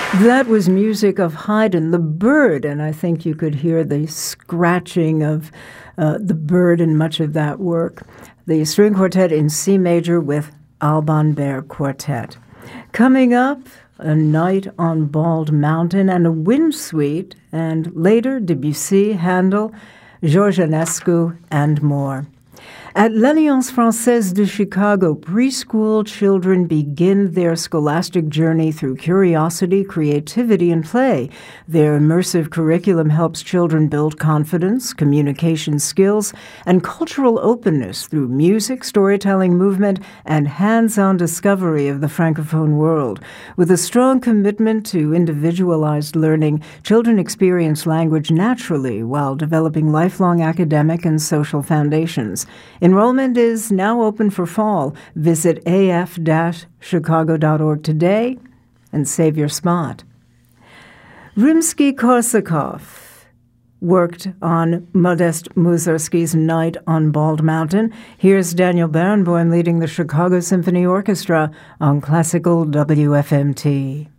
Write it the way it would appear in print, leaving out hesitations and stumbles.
That was music of Haydn, the bird, and I think you could hear the scratching of the bird in much of that work. The string quartet in C major with Alban Berg Quartet. Coming up, A Night on Bald Mountain and a Wind Suite, and later Debussy, Handel, Georges Enescu, and more. At l'Alliance Française de Chicago, preschool children begin their scholastic journey through curiosity, creativity, and play. Their immersive curriculum helps children build confidence, communication skills, and cultural openness through music, storytelling, movement, and hands-on discovery of the Francophone world. With a strong commitment to individualized learning, children experience language naturally while developing lifelong academic and social foundations. Enrollment is now open for fall. Visit af-chicago.org today and save your spot. Rimsky-Korsakov worked on Modest Mussorgsky's Night on Bald Mountain. Here's Daniel Barenboim leading the Chicago Symphony Orchestra on Classical WFMT.